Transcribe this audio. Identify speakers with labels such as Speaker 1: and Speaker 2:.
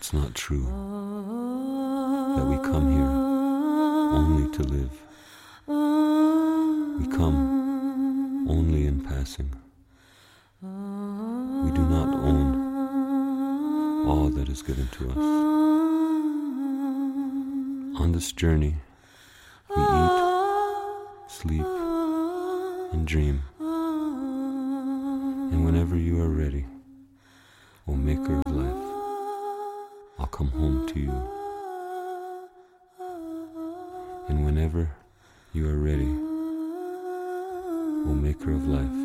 Speaker 1: it's not true that we come here only to live. We come only in passing. We do not own all that is given to us. On this journey, we eat, sleep, and dream. And whenever you are ready, O Maker of life, I'll come home to you. And whenever you are ready, O Maker of life,